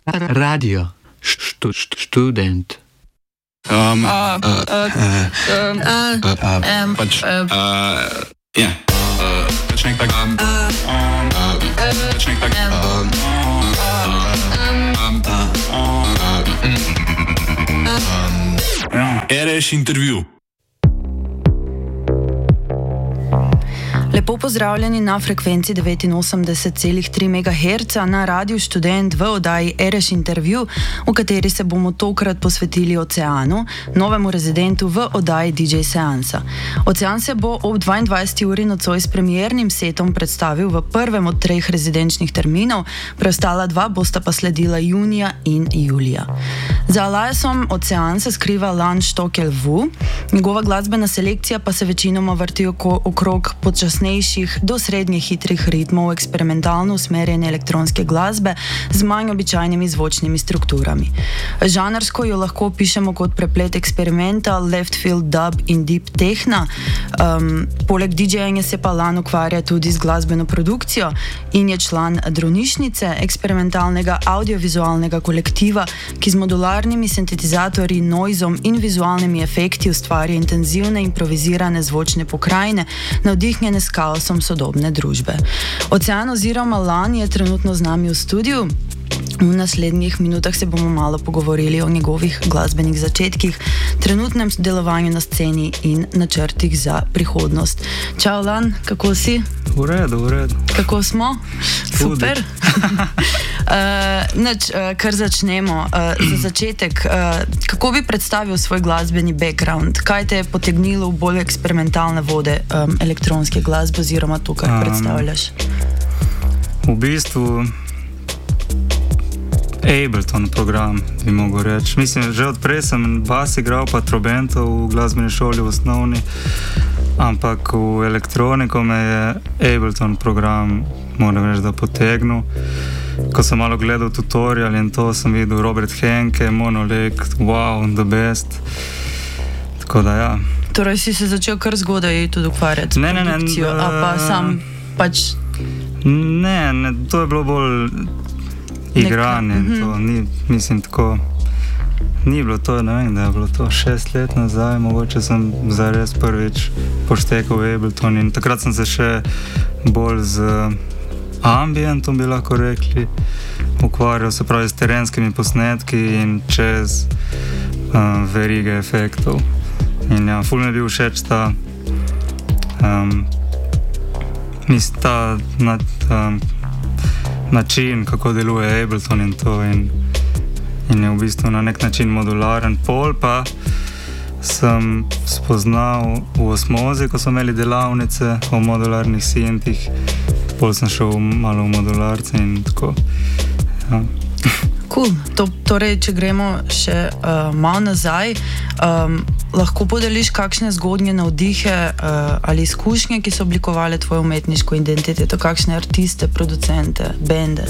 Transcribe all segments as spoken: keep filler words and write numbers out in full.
Radio, štu, štu, študent. Um, uh, uh, uh, um, uh, uh, um, pač, uh, ja, uh, pač nek tak, um, um, pač nek tak, um, um, um, Ereš intervju. Lepo pozdravljeni na frekvenci devetinosemdeset celih tri megaherca na Radiu Študent v oddaji Ereš intervju, v kateri se bomo tokrat posvetili Oceanu, novemu rezidentu v oddaji D J Seansa. Ocean se bo ob dvaindvajseti uri nocoj s premiernim setom predstavil v prvem od treh rezidenčnih terminov, preostala dva bosta pa sledila junija in julija. Za aliasom Ocean se skriva Lan Štokel Vu, njegova glasbena selekcija pa se večinoma vrti okrog počasnejših do srednje hitrih ritmov eksperimentalno usmerjene elektronske glasbe z manj običajnimi zvočnimi strukturami. Žanrsko jo lahko opišemo kot preplet eksperimenta, left field dub in deep techna. Um, poleg didžejanja se pa Lan ukvarja tudi z glasbeno produkcijo in je član Dronišnice, eksperimentalnega audiovizualnega kolektiva, ki z modularnimi sintetizatorji, noizom in vizualnimi efekti ustvarja intenzivne improvizirane zvočne pokrajine, navdihnjene s kaosom sodobne družbe. Ocean oziroma Lan je trenutno z nami v studiu. V naslednjih minutah se bomo malo pogovorili o njegovih glasbenih začetkih, trenutnem delovanju na sceni in načrtih za prihodnost. Čau Lan, kako si? V redu, v redu. Kako smo? Super. uh, neč, uh, kar začnemo. Uh, za začetek, uh, kako bi predstavil svoj glasbeni background? Kaj te je potegnilo v bolj eksperimentalne vode um, elektronske glasbe oziroma to, kar um, predstavljaš? V bistvu Ableton program, bi mogel reči. Mislim, že odprej sem bas igral pa trobento v glasbeni šoli v osnovni, ampak v elektroniko me je Ableton program, moram reči, da potegnil. Ko sem malo gledal tutorial in to, sem videl Robert Henke, Monolith, wow, the best. Tako da ja. Torej si se začel kar zgodaj tudi ukvarjati s produkcijo, a pa sam pač... Ne, ne, to je bilo bolj igranje, mm -hmm. to ni, mislim, tako, ni bilo to, ne vem, da je bilo to šest let nazaj, mogoče sem zares prvič poštekal v Ableton in takrat sem se še bolj z ambientom, bi lahko rekli, ukvarjal, se pravi s terenskimi posnetki in čez um, verige efektov. In ja, ful mi je bil všeč ta um, mis, ta nad, um, način, kako deluje Ableton in to in, in je v bistvu na nek način modularen. Pol pa sem spoznal v Osmozi, ko so imeli delavnice o modularnih sintih, pol sem šel malo v modularce in tako. Ja. Cool. To, torej, če gremo še uh, malo nazaj, um, lahko podeliš kakšne zgodnje navdihe uh, ali izkušnje, ki so oblikovali tvojo umetniško identiteto, kakšne artiste, producente, bende?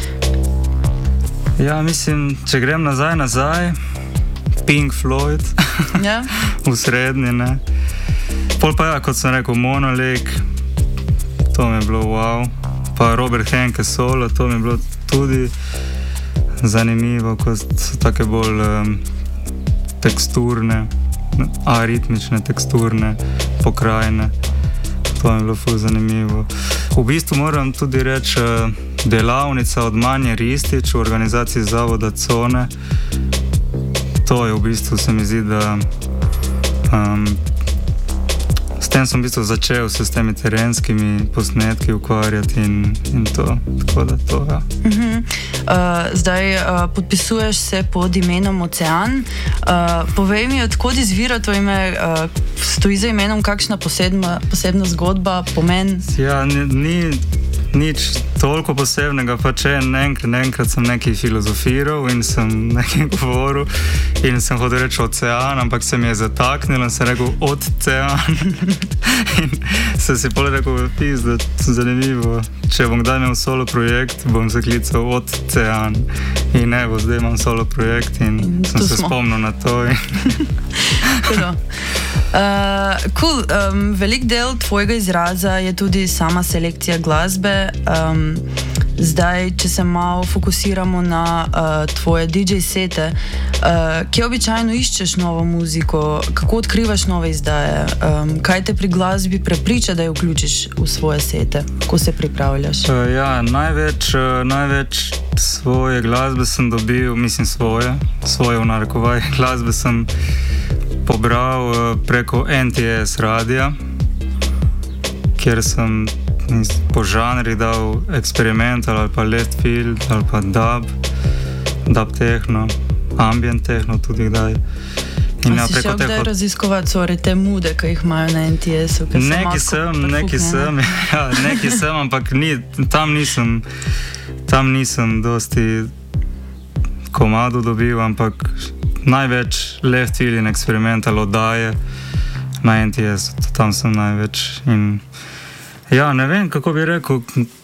Ja, mislim, če grem nazaj, nazaj, Pink Floyd, ja? v srednji, ne. Pol pa ja, kot sem rekel, Monolith, to mi je bilo wow, pa Robert Henke solo, to mi je bilo tudi zanimivo, ko so take bolj um, teksturne, aritmične, teksturne pokrajine. To mi je bilo ful zanimivo. V bistvu moram tudi reči, delavnica od Manje Ristič v organizaciji Zavoda Cone. To je v bistvu, se mi zdi, da um, s tem sem v bistvu začel se s temi terenskimi posnetki ukvarjati in, in to, tako da to, ja. Uh-huh. Uh, zdaj uh, podpisuješ se pod imenom Ocean. Uh, povej mi, odkod izvira to ime, uh, stoji za imenom kakšna posebna, posebna zgodba, pomen? Ja, ni, ni nič toliko posebnega, pa če enkrat, enkrat sem nekaj filozofiral in sem nekaj govoril in sem hodil reči Ocean, ampak se mi je zataknilo in sem rekel Ocean. In sem si pol rekel, pizda, zanimivo, če bom kdaj imel solo projekt, bom se klical Ocean. In evo, zdaj imam solo projekt in, in sem se smo. spomnil na to. Uh, cool. um, velik del tvojega izraza je tudi sama selekcija glasbe. Um, zdaj, če se malo fokusiramo na uh, tvoje D J sete, uh, kje običajno iščeš novo muziko, kako odkrivaš nove izdaje, um, kaj te pri glasbi prepriča, da jo vključiš v svoje sete, kako se pripravljaš? Uh, ja, največ, uh, največ svoje glasbe sem dobil, mislim svoje, svoje v narekovaj glasbe sem pobral uh, preko N T S radija, kjer sem po žanrih dal experimental ali pa left field ali pa dub, dub techno, ambient techno tudi kdaj. In a si šel kdaj teho... raziskovati sorry, te mude, ki jih imajo na N T S-u? Neki sem, neki sem, ja, neki sem, ampak ni, tam nisem, tam nisem dosti komadu dobil, ampak največ left field in experimental oddaje na N T S-u, tam sem največ in ja, ne vem, kako bi rekel,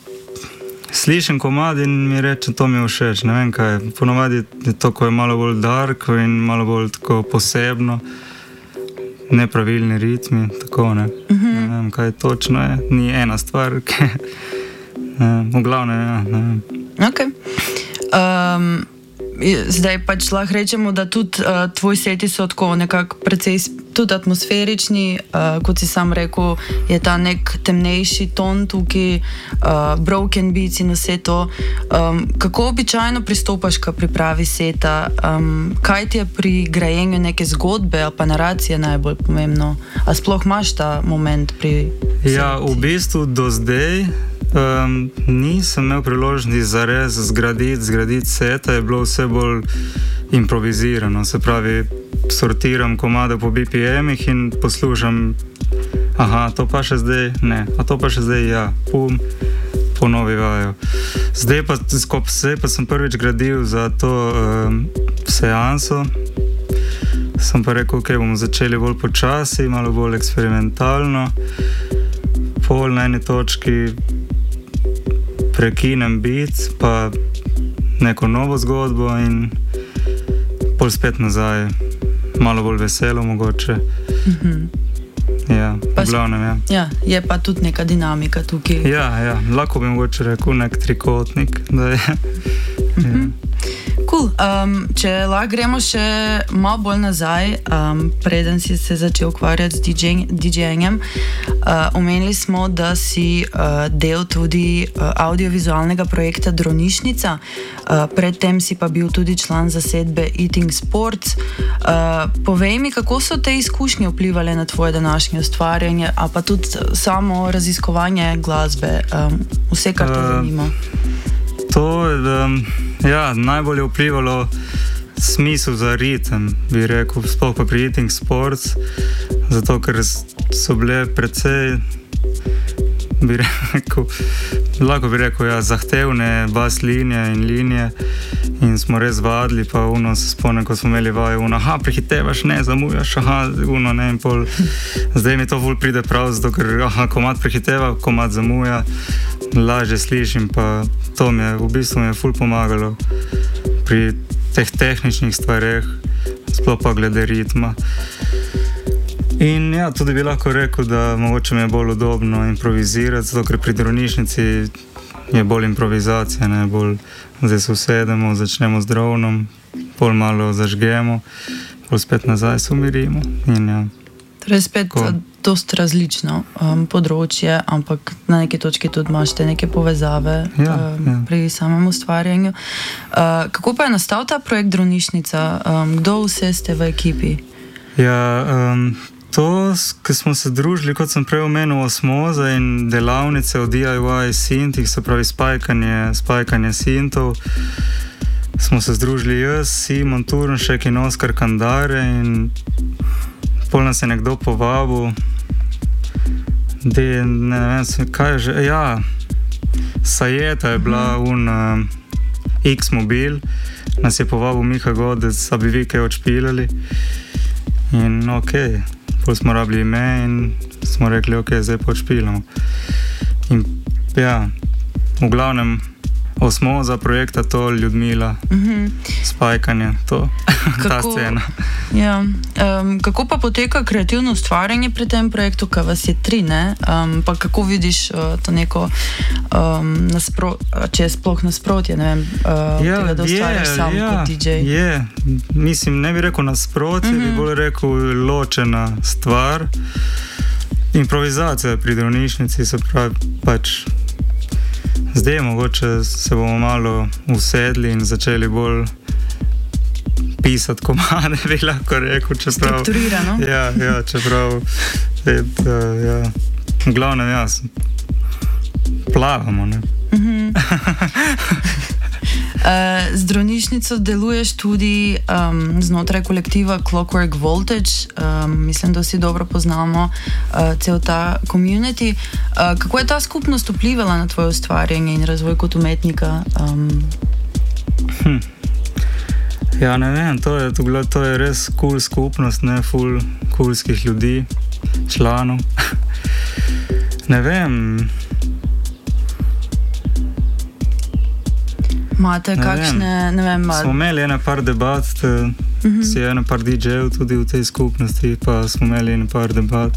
slišim komad in mi reče, to mi je všeč, ne vem kaj, ponovadi je to, ko je malo bolj dark in malo bolj tako posebno, nepravilni ritmi, tako ne, mm-hmm. ne vem, kaj točno je, ni ena stvar, ki, ne, v glavnem, ja, ne vem. Ok. Um, zdaj pač lahko rečemo, da tudi uh, tvoji seti so tako nekako precej tudi atmosferični, uh, kot si sam rekel, je ta nek temnejši ton tukaj, uh, broken beats in vse to. Um, kako običajno pristopaš k pripravi seta? Um, kaj ti je pri grajenju neke zgodbe ali pa naracije najbolj pomembno? A sploh imaš ta moment pri seti? Ja, v bistvu do zdaj Um, nisem imel priložnosti zares zgraditi, zgraditi seta, je bilo vse bolj improvizirano, se pravi, sortiram komade po B P M-ih in poslušam, aha, to pa še zdaj, ne, a to pa še zdaj, ja, pum, ponovi vajo. Zdaj pa, skop se, pa sem prvič gradil za to um, seanso, sem pa rekel, ok, bomo začeli bolj počasi, malo bolj eksperimentalno, pol na eni točki prekinem beat, pa neko novo zgodbo in pol spet nazaj, malo bolj veselo mogoče. Mm-hmm. Ja, v glavnem, ja. Ja, je pa tudi neka dinamika tukaj. Ja, ja, lahko bi mogoče rekel nek trikotnik, da je. Mm-hmm. Ja. Cool. Um, če lahko gremo še malo bolj nazaj, um, preden si se začel ukvarjati z D J-enjem, uh, omenili smo, da si uh, del tudi uh, audiovizualnega projekta Dronišnica, uh, predtem si pa bil tudi član zasedbe Eating Sports. Uh, povej mi, kako so te izkušnje vplivali na tvoje današnje ustvarjanje, a pa tudi samo raziskovanje glasbe, um, vse, kar te zanima? To je, um, ja, najbolj je vplivalo smisel za ritem, bi rekel, sploh pa pri Eating Sports, zato ker so bile precej, bi rekel, lahko bi rekel, ja, zahtevne bas linije in linije in smo res vadili, pa uno se spomnim, ko smo imeli vajo, uno, aha, prehitevaš, ne, zamujaš, aha, uno, ne, in pol, zdaj mi to ful pride prav, zato ker, aha, komad prehiteva, komad zamuja, lažje slišim, pa to mi je, v bistvu mi je ful pomagalo pri teh tehničnih stvareh, sploh pa glede ritma. In ja, tudi bi lahko rekel, da mogoče mi je bolj udobno improvizirati, zato ker pri Dronišnici je bolj improvizacija, ne, bolj zdaj se usedemo, začnemo z dronom, pol malo zažgemo, pol spet nazaj se umirimo in ja. Torej spet ko... dost različno um, področje, ampak na neki točki tudi imaš te neke povezave ja, um, ja. pri samem ustvarjanju. Uh, kako pa je nastal ta projekt Dronišnica? Um, kdo vse ste v ekipi? Ja, um, to, ko smo se družili, kot sem prej omenil, osmoza in delavnice o D I Y sintih, se pravi spajkanje, spajkanje sintov, smo se združili jaz, Simon Turnšek in Oskar Kandare in pol nas je nekdo povabil, de, ne, ne vem, kaj je že, ja, Sajeta je bila un uh, X-mobil, nas je povabil Miha Godec, a bi vi kaj odšpilali in ok, pol smo rabili ime in smo rekli, ok, zdaj pa odšpilamo. In ja, v glavnem osmoza projekta, to Ljudmila, mm-hmm. spajkanje, to, kako, ta scena. Ja, um, kako pa poteka kreativno ustvarjanje pri tem projektu, kaj vas je tri, ne? Um, pa kako vidiš uh, to neko, um, naspro, če je sploh nasprotje, ne vem, uh, ja, tega, da ustvarjaš sam ja, kot D J? Je, mislim, ne bi rekel nasprotje, mm-hmm. bi bolj rekel ločena stvar. Improvizacija pri Dravnišnici, se pravi, pač zdaj mogoče se bomo malo usedli in začeli bolj pisati komade, bi lahko rekel, čeprav... Strukturirano. Ja, ja, čeprav... Et, uh, ja, v glavnem, ja, plavamo, ne? Mhm. Uh, z Dravnišnico deluješ tudi um, znotraj kolektiva Clockwork Voltage, um, mislim, da vsi dobro poznamo uh, cel ta community. Uh, kako je ta skupnost vplivala na tvoje ustvarjanje in razvoj kot umetnika? Um... Hm. Ja, ne vem, to je, to, to je res cool skupnost, ne, full coolskih ljudi, članov. Ne vem... Imate kakšne, ne vem... Smo imeli ene par debat, te, uh-huh. si ene par D J-ev tudi v tej skupnosti, pa smo imeli ene par debat.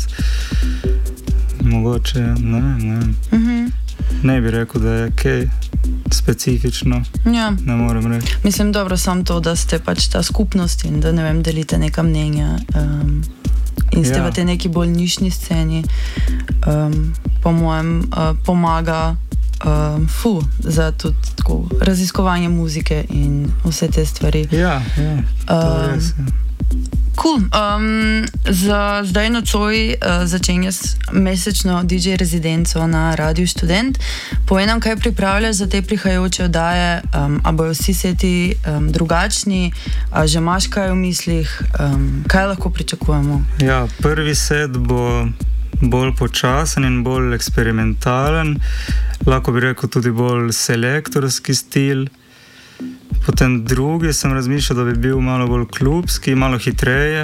Mogoče, ne vem, ne vem. Uh-huh. Ne bi rekel, da je kaj specifično. Ja. Ne morem reči. Mislim, dobro, sam to, da ste pač ta skupnost in da, ne vem, delite neka mnenja um, in ste ja. v tej neki bolj nišni sceni, um, po mojem, uh, pomaga Uh, fu, za tudi tako raziskovanje muzike in vse te stvari. Ja, ja, to uh, res je. Cool. Um, za zdaj nocoj uh, začenja mesečno D J rezidenco na Radiu Študent. Povej nam, kaj pripravljaš za te prihajajoče oddaje, um, a bojo vsi seti um, drugačni, a že imaš kaj v mislih, um, kaj lahko pričakujemo? Ja, prvi set bo bolj počasen in bolj eksperimentalen, lahko bi rekel tudi bolj selektorski stil. Potem drugi sem razmišljal, da bi bil malo bolj klubski, malo hitreje.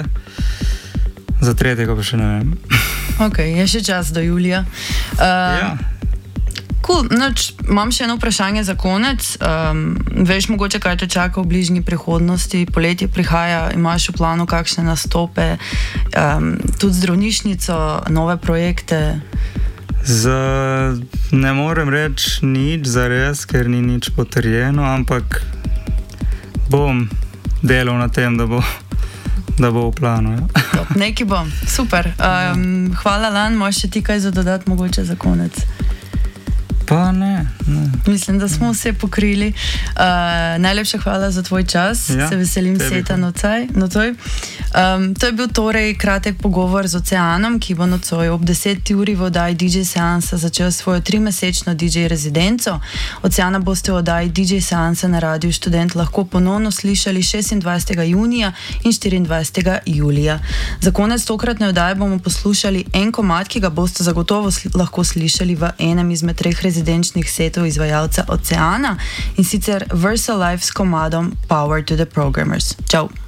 Za tretjega pa še ne vem. Ok, je še čas do julija. Uh, ja. Cool. Noč, imam še eno vprašanje za konec. Um, veš mogoče, kaj te čaka v bližnji prihodnosti? Poletje prihaja, imaš v planu kakšne nastope, um, tudi z Dravnišnico, nove projekte? Za, ne morem reči nič za res, ker ni nič potrjeno, ampak bom delal na tem, da bo, da bo v planu. Ja. Top, neki bom. Super. Um, hvala, Lan. Moš še ti kaj za dodati mogoče za konec? Pa ne, ne. Mislim, da smo vse pokrili. Uh, najlepša hvala za tvoj čas. Ja, se veselim seta nocoj. nocoj. Um, to je bil torej kratek pogovor z Oceanom, ki bo nocoj ob deseti uri v oddaji D J Seansa začel svojo trimesečno D J rezidenco. Oceana boste v oddaji D J Seansa na Radiu Študent lahko ponovno slišali šestindvajsetega junija in štiriindvajsetega julija. Za konec tokratne oddaje bomo poslušali en komad, ki ga boste zagotovo sli- lahko slišali v enem izmed treh rezidenčnih setov izvajalca Oceana, in sicer Versa Life s komadom Power to the Programmers. Čau!